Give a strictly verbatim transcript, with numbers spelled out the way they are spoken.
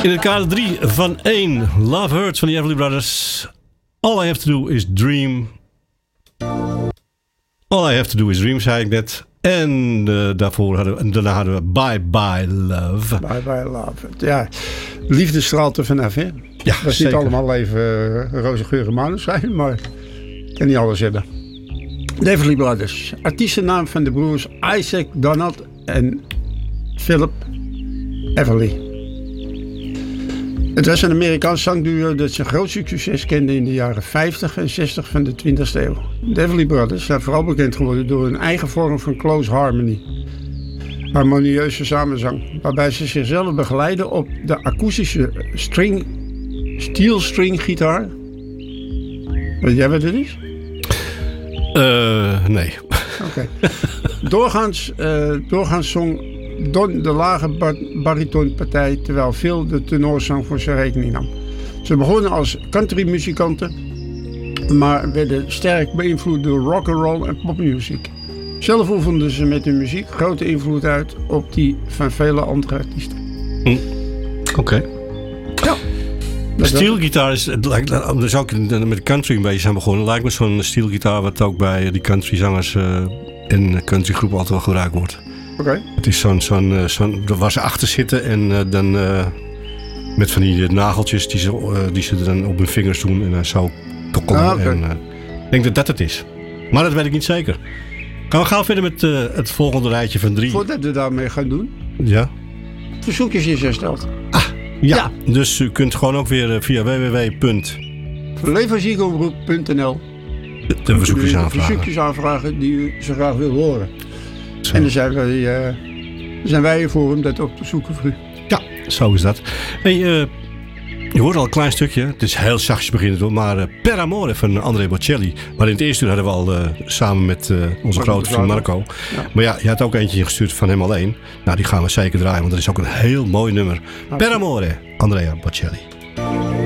In het kader drie van één. Love Hurts van de Everly Brothers. All I Have To Do Is Dream. All I Have To Do Is Dream, zei ik net. En uh, daarvoor hadden we, daarna hadden we Bye Bye Love. Bye Bye Love. Ja, liefde straalt er vanaf, hè? Ja, dat is zeker. niet allemaal even uh, roze geur en maneschijn, maar ik kan niet alles hebben. De Everly Brothers. Artiestennaam van de broers Isaac Donald en Philip Everly. Het was een Amerikaans zangduo dat zijn grootste succes kende in de jaren vijftig en zestig van de twintigste eeuw. De Everly Brothers zijn vooral bekend geworden door hun eigen vorm van close harmony. Harmonieuze samenzang, waarbij ze zichzelf begeleiden op de akoestische string, steel string gitaar. Weet jij wat het is? Uh, nee. Oké. Okay. Doorgaans, uh, doorgaans zong Don de lage bar- baritonpartij, terwijl Phil de tenorzang voor zijn rekening nam. Ze begonnen als countrymuzikanten, maar werden sterk beïnvloed door rock'n'roll en popmuziek. Zelf oefenden ze met hun muziek grote invloed uit op die van vele andere artiesten. Hm. Oké. Okay. Ja. Steelgitaar is, het lijkt, dan zou ik met country een beetje zijn begonnen. Lijkt me zo'n steelgitaar wat ook bij die countryzangers uh, in countrygroepen altijd wel gebruikt wordt. Oké. Okay. Het is zo'n, zo'n, zo'n, waar ze achter zitten en uh, dan uh, met van die nageltjes die ze, uh, die ze dan op hun vingers doen en dan uh, zo tokkelen. Ah, okay. En, uh, ik denk dat dat het is. Maar dat weet ik niet zeker. Gaan we gauw verder met uh, het volgende rijtje van drie. Voordat we daarmee gaan doen. Ja. Verzoekjes is hersteld. Ah, ja. ja. Dus u kunt gewoon ook weer uh, via w w w punt levensiegelgroep punt n l de verzoekjes aanvragen. verzoekjes aanvragen die u zo graag wil horen. Zo. En dan zijn wij, uh, zijn wij hier voor om dat op te zoeken voor u. Ja, zo is dat. Hey, uh, je hoort al een klein stukje. Het is heel zachtjes beginnen door. Maar uh, Per Amore van Andrea Bocelli. Maar in het eerste uur hadden we al uh, samen met uh, onze Marco grote vriend Marco. Ja. Maar ja, je had ook eentje gestuurd van hem alleen. Nou, die gaan we zeker draaien. Want dat is ook een heel mooi nummer. Per Amore, Andrea Bocelli.